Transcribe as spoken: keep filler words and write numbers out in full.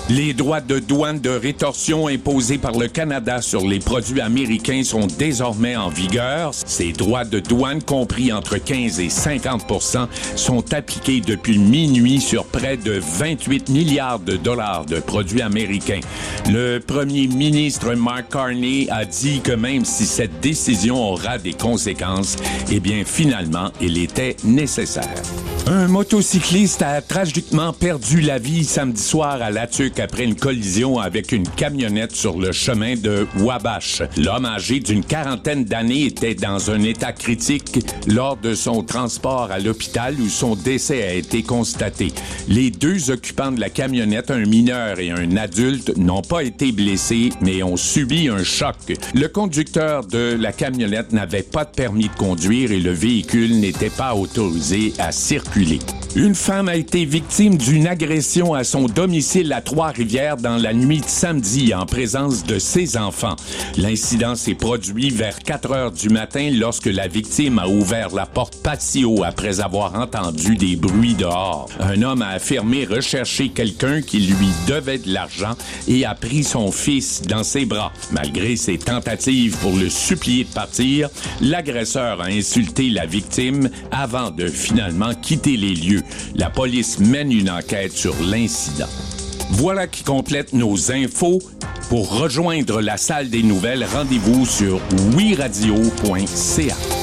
Les droits de douane de rétorsion imposés par le Canada sur les produits américains sont désormais en vigueur. Ces droits de douane, compris entre quinze et cinquante pour cent, sont appliqués depuis minuit sur près de vingt-huit milliards de dollars de produits américains. Le premier ministre Mark Carney a dit que même si cette décision aura des conséquences, eh bien, finalement, elle était nécessaire. Un motocycliste a tragiquement perdu la vie samedi soir à Latuc après une collision avec une camionnette sur le chemin de Wabash. L'homme âgé d'une quarantaine d'années était dans un état critique lors de son transport à l'hôpital où son décès a été constaté. Les deux occupants de la camionnette, un mineur et un adulte, n'ont pas été blessés, mais ont subi un choc. Le conducteur de la camionnette n'avait pas de permis de conduire et le véhicule n'était pas autorisé à circuler. Une femme a été victime d'une agression à son domicile à Trois-Rivières dans la nuit de samedi en présence de ses enfants. L'incident s'est produit vers quatre heures du matin lorsque la victime a ouvert la porte patio après avoir entendu des bruits dehors. Un homme a affirmé rechercher quelqu'un qui lui devait de l'argent et a pris son fils dans ses bras. Malgré ses tentatives pour le supplier de partir, l'agresseur a insulté la victime avant de finalement quitter les lieux. La police mène une enquête sur l'incident. Voilà qui complète nos infos. Pour rejoindre la salle des nouvelles, rendez-vous sur oui radio point c a.